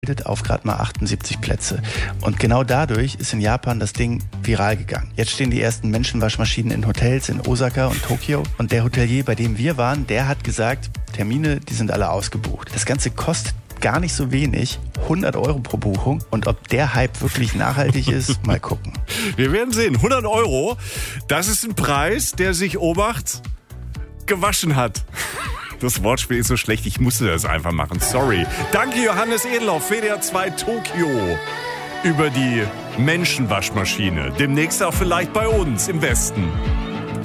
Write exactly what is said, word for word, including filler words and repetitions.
auf gerade mal achtundsiebzig Plätze. Und genau dadurch ist in Japan das Ding viral gegangen. Jetzt stehen die ersten Menschenwaschmaschinen in Hotels in Osaka und Tokio. Und der Hotelier, bei dem wir waren, der hat gesagt, Termine, die sind alle ausgebucht. Das Ganze kostet gar nicht so wenig, hundert Euro pro Buchung. Und ob der Hype wirklich nachhaltig ist, mal gucken. Wir werden sehen. hundert Euro, das ist ein Preis, der sich Obacht gewaschen hat. Das Wortspiel ist so schlecht, ich musste das einfach machen. Sorry. Danke, Johannes Edeloff, W D R zwei Tokio. Über die Menschenwaschmaschine. Demnächst auch vielleicht bei uns im Westen.